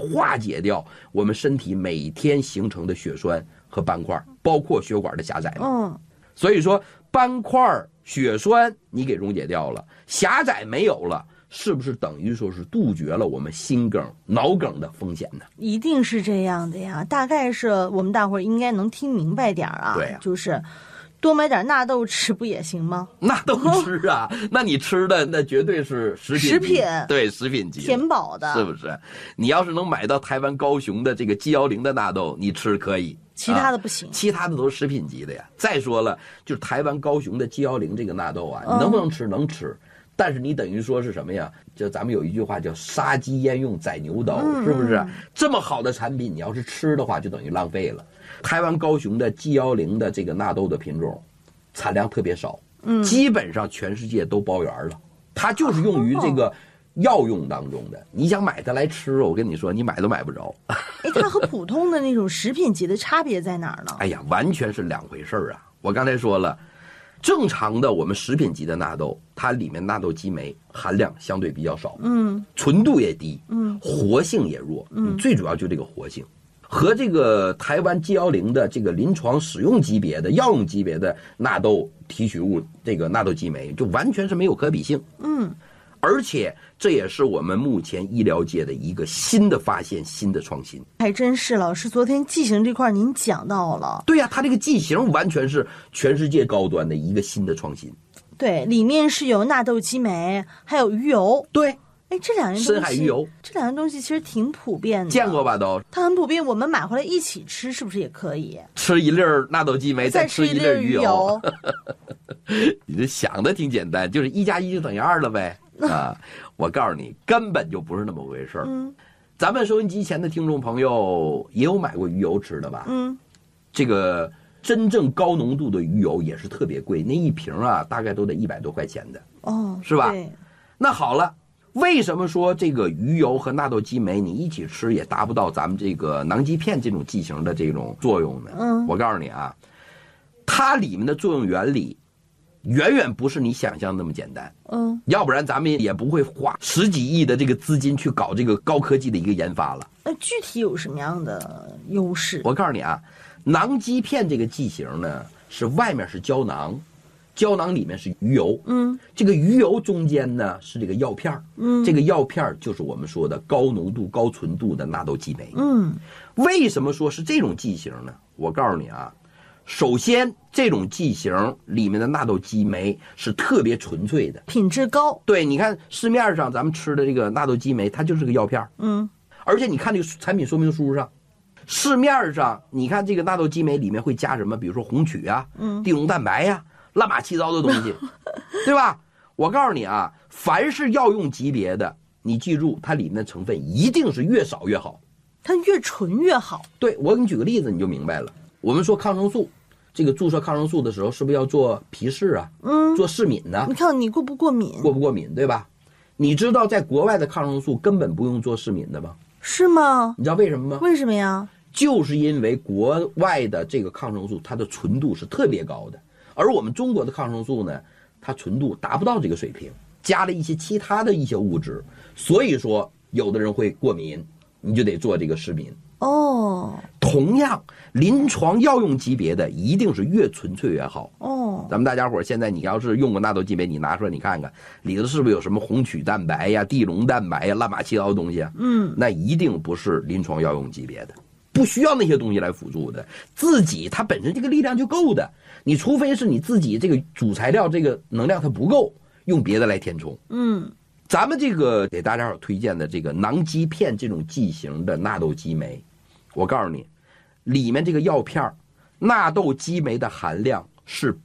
化解掉我们身体每天形成的血栓和斑块，包括血管的狭窄。所以说斑块血栓你给溶解掉了，狭窄没有了，是不是等于说是杜绝了我们心梗脑梗的风险呢？ 一定是这样的呀，大概是我们大伙儿应该能听明白点啊。 对啊， 就是多买点纳豆吃不也行吗？ 纳豆吃啊，那你吃的那绝对是食品，对，食品级填饱的， 是不是？你要是能买到台湾高雄的这个G10的纳豆，你吃可以， 其他的不行， 其他的都是食品级的呀。再说了，就是台湾高雄的G10这个纳豆啊，你能不能吃？能吃。但是你等于说是什么呀？就咱们有一句话叫杀鸡焉用宰牛刀，是不是？这么好的产品，你要是吃的话，就等于浪费了。台湾高雄的G10的这个纳豆的品种，产量特别少，基本上全世界都包圆了。它就是用于这个药用当中的。你想买它来吃，我跟你说，你买都买不着。 它和普通的那种食品级的差别在哪儿呢？ 哎呀，完全是两回事啊！我刚才说了。正常的我们食品级的纳豆，它里面纳豆激酶含量相对比较少，纯度也低，活性也弱，最主要就这个活性，和这个台湾G10的这个临床使用级别的药用级别的纳豆提取物，这个纳豆激酶就完全是没有可比性，而且这也是我们目前医疗界的一个新的发现，新的创新。 还真是，老师昨天剂型这块您讲到了。 对呀，它这个剂型完全是全世界高端的一个新的创新。 对，里面是有纳豆激酶，还有鱼油。 对， 这两样东西， 深海鱼油， 这两样东西其实挺普遍的， 见过吧都？ 它很普遍，我们买回来一起吃，是不是也可以？ 吃一粒纳豆激酶，再吃一粒鱼油。你这想的挺简单，就是1+1就等于2了呗。我告诉你，根本就不是那么回事。咱们收音机前的听众朋友也有买过鱼油吃的吧？这个真正高浓度的鱼油也是特别贵，那一瓶啊大概都得100多块钱的，是吧？ 对。 那好了，为什么说这个鱼油和纳豆激酶你一起吃也达不到咱们这个囊基片这种剂型的这种作用呢？我告诉你啊，它里面的作用原理远远不是你想象那么简单，要不然咱们也不会花10几亿的这个资金去搞这个高科技的一个研发了。 那具体有什么样的优势？ 我告诉你啊，囊基片这个剂型呢，是外面是胶囊，胶囊里面是鱼油，这个鱼油中间呢是这个药片，这个药片就是我们说的高浓度、高纯度的纳豆激酶，为什么说是这种剂型呢？我告诉你啊。首先，这种剂型里面的纳豆激酶是特别纯粹的， 品质高。 对，你看市面上咱们吃的这个纳豆激酶，它就是个药片，而且你看这个产品说明书上，市面上你看这个纳豆激酶里面会加什么？比如说红曲啊、地龙蛋白呀、乱七八糟的东西，对吧？我告诉你啊，凡是药用级别的，你记住它里面的成分一定是越少越好， 它越纯越好。 对，我给你举个例子你就明白了。我们说抗生素，这个注射抗生素的时候是不是要做皮试啊？做试敏呢？ 你看你过不过敏？ 过不过敏，对吧？你知道在国外的抗生素根本不用做试敏的吗？ 是吗？ 你知道为什么吗？ 为什么呀？ 就是因为国外的这个抗生素它的纯度是特别高的，而我们中国的抗生素呢，它纯度达不到这个水平，加了一些其他的一些物质，所以说有的人会过敏，你就得做这个试敏。同样临床药用级别的一定是越纯粹越好。咱们大家伙现在你要是用过纳豆激酶，你拿出来你看看里头是不是有什么红曲蛋白呀、地龙蛋白呀、乱七八糟的东西啊？那一定不是临床药用级别的，不需要那些东西来辅助的，自己它本身这个力量就够的，你除非是你自己这个主材料这个能量它不够，用别的来填充。咱们这个给大家伙推荐的这个囊基片这种剂型的纳豆激酶，我告诉你，里面这个药片纳豆激酶的含量是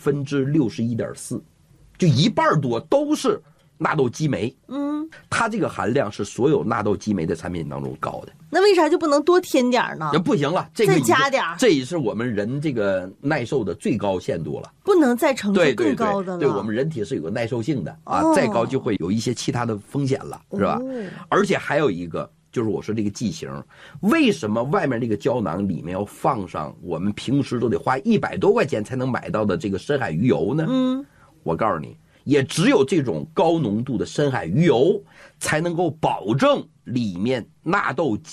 61.4%，就一半多都是纳豆激酶。它这个含量是所有纳豆激酶的产品当中高的。 那为啥就不能多添点呢？ 不行了，这个再加点， 这也是我们人这个耐受的最高限度了， 不能再承受更高的了。 对，我们人体是有个耐受性的再高就会有一些其他的风险了，是吧？而且还有一个就是我说这个剂型，为什么外面这个胶囊里面要放上我们平时都得花100多块钱才能买到的这个深海鱼油呢？我告诉你，也只有这种高浓度的深海鱼油才能够保证里面纳豆